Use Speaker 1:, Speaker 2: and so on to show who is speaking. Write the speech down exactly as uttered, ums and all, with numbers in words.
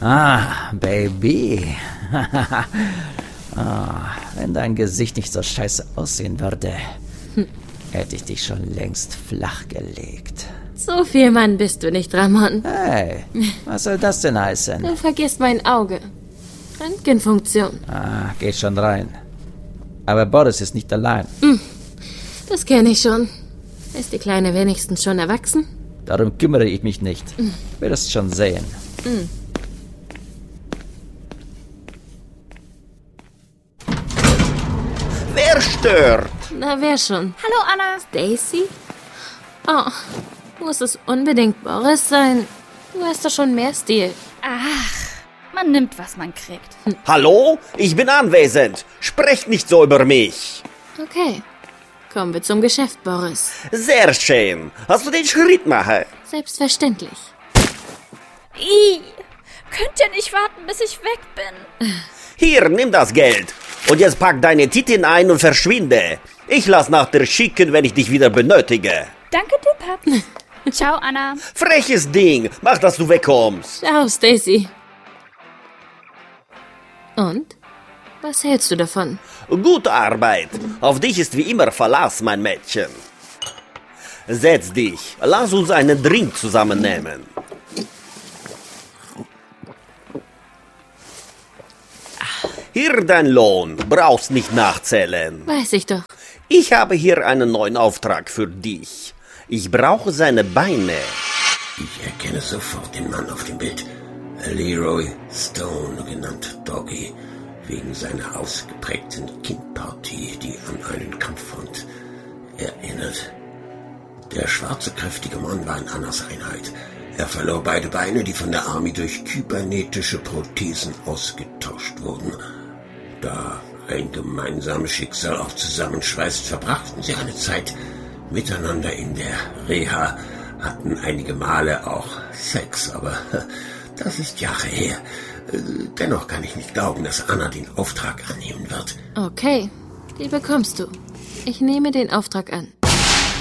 Speaker 1: Ah, Baby. ah, wenn dein Gesicht nicht so scheiße aussehen würde, hm. hätte ich dich schon längst flach gelegt.
Speaker 2: So viel Mann bist du nicht, Ramon.
Speaker 1: Hey, was soll das denn heißen?
Speaker 2: Du vergisst mein Auge. Röntgenfunktion.
Speaker 1: Ah, geh schon rein. Aber Boris ist nicht allein.
Speaker 2: Hm. Das kenne ich schon. Ist die Kleine wenigstens schon erwachsen?
Speaker 1: Darum kümmere ich mich nicht. Hm. Wirst schon sehen.
Speaker 2: Hm.
Speaker 3: Wer stört?
Speaker 2: Na, wer schon?
Speaker 4: Hallo, Anna.
Speaker 2: Stacy? Oh, muss es unbedingt Boris sein? Du hast doch schon mehr Stil.
Speaker 4: Ach, man nimmt, was man kriegt.
Speaker 3: Hm. Hallo? Ich bin anwesend. Sprecht nicht so über mich.
Speaker 2: Okay. Kommen wir zum Geschäft, Boris.
Speaker 3: Sehr schön. Hast du den Schritt machen?
Speaker 2: Selbstverständlich.
Speaker 4: Ih, könnt ihr nicht warten, bis ich weg bin?
Speaker 3: Hier, nimm das Geld. Und jetzt pack deine Titin ein und verschwinde. Ich lass nach dir schicken, wenn ich dich wieder benötige.
Speaker 4: Danke, du Pap. Ciao, Anna.
Speaker 3: Freches Ding. Mach, dass du wegkommst.
Speaker 2: Ciao, Stacy. Und? Was hältst du davon?
Speaker 3: Gute Arbeit. Auf dich ist wie immer Verlass, mein Mädchen. Setz dich. Lass uns einen Drink zusammennehmen. Hier dein Lohn. Brauchst nicht nachzählen.
Speaker 2: Weiß ich doch.
Speaker 3: Ich habe hier einen neuen Auftrag für dich. Ich brauche seine Beine.
Speaker 5: Ich erkenne sofort den Mann auf dem Bild. Leroy Stone, genannt Doggy, wegen seiner ausgeprägten Kindpartie, die an einen Kampfhund erinnert. Der schwarze, kräftige Mann war in Annas Einheit. Er verlor beide Beine, die von der Army durch kybernetische Prothesen ausgetauscht wurden. Da ein gemeinsames Schicksal auch zusammenschweißt, verbrachten sie eine Zeit miteinander in der Reha, hatten einige Male auch Sex, aber das ist Jahre her. Dennoch kann ich nicht glauben, dass Anna den Auftrag annehmen wird.
Speaker 2: Okay, die bekommst du. Ich nehme den Auftrag an.